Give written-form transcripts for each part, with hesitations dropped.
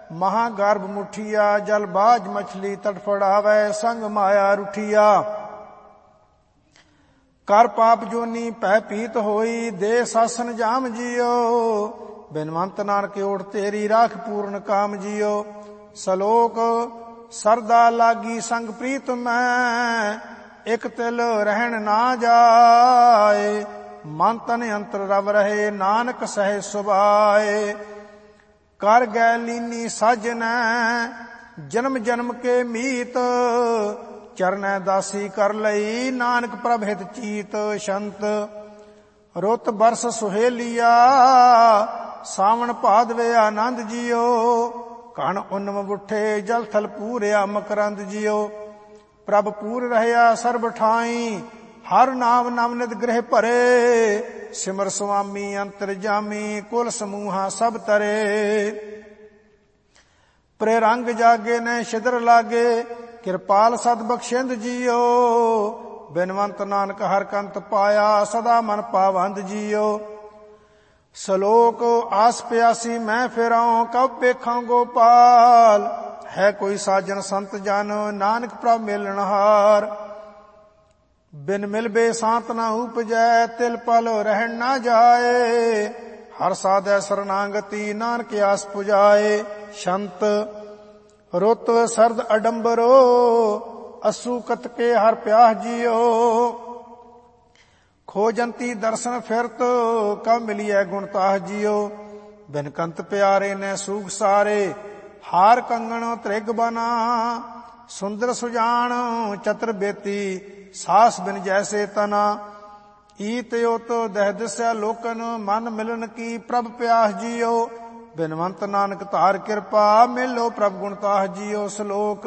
महागर्भ मुठिया। जलबाज मछली तड़फड़ावै, संग माया रुठिया। कर पाप जोनी पै पीत होई, दे सासन जाम जियो। बिनवंत नानक ओट तेरी राख पूर्ण काम जियो। सलोक सरदा लागी संग प्रीत मैं, एक तिल रहन ना जाए। मन तन अंतर रव रहे, नानक सहे सुभाए। कर गै लीनी साजन जन्म जन्म के मीत, चरणै दासी कर लई, नानक प्रभ हित चीत। शंत रुत बरस सुहेलिया, सावण भादवे आनंद जियो। कण उन्नम बुठे जल थल पूरिया, मकरंद जियो। प्रभ पूर रहया सर्ब ठाई, हर नाम नवनित गृह भरे। सिमर स्वामी अंतरजामी, कुल समूहा सब तरे। प्रेरंग जागे न छिदर लागे, किरपाल सद बख्शिंद जियो। बिनवंत नानक हर कंत पाया, सदा मन पावंद जियो। सलोक आस प्यासी मैं फिराऊं, कब पेखां गोपाल। है कोई साजन संत जन, नानक प्रभ मिलनहार। बिन मिलबे सांत न उपजै, तिल पल रहन न जाए। हर साधै शरणागति, नानक आस पुजाए। शंत रुत सरद अडंबरो, असु कतके हर प्यास जियो। खोजंती दर्शन फिरत, कब मिलिए गुणताह जियो। बिन कंत प्यारे ने सूख सारे, हार कंगण त्रिग बना। सुंदर सुजान चतुर बेती, सास बिन जैसे तना। ईत योत दह दिसै लोकन, मन मिलन की प्रभ प्यास जियो। बिनवंत नानक तार कृपा, मिलो प्रभ गुणताह जियो। सलोक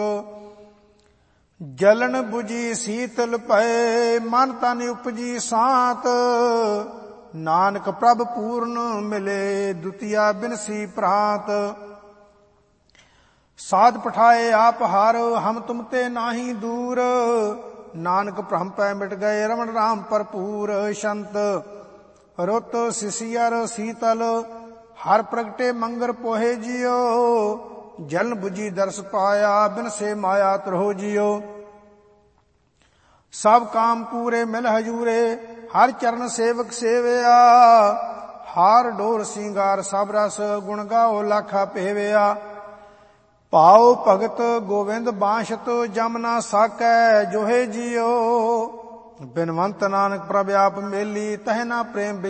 जलन बुझी शीतल पए, मन तन उपजी सांत। नानक प्रभ पूर्ण मिले, दुतिया बिनसी प्रांत। साध पठाए आप हार, हम तुम ते नाही दूर। नानक भ्रम पै मिट गए, रमण राम भरपूर। शंत रुत सिसियर शीतल, हर प्रगटे मंगर पोहे जियो। जलन बुझी दर्श पाया, बिन से माया त्रोह जियो। सब काम पूरे मिल हजूरे, हर चरण सेवक सेवया। हार डोर सिंगार सब रस, गुण गाओ लाखा पेवया। पाओ भगत गोविंद बांशत, जमना साकै जोहे जियो। बिनवंत नानक प्रभ आप मेली, तह ना प्रेम